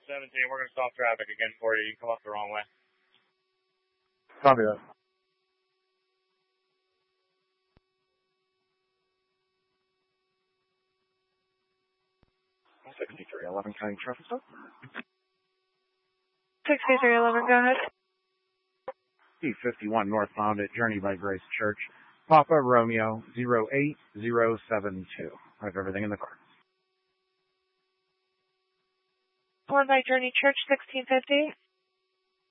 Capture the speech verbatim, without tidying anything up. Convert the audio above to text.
seventeen, we're going to stop traffic again for you. You come up the wrong way. Copy that. sixty-three eleven County Traffic Stop. sixty-three eleven, go ahead. P fifty-one northbound at Journey by Grace Church. Papa Romeo zero eight zero seven two. I have everything in the car. One by Journey Church, sixteen fifty.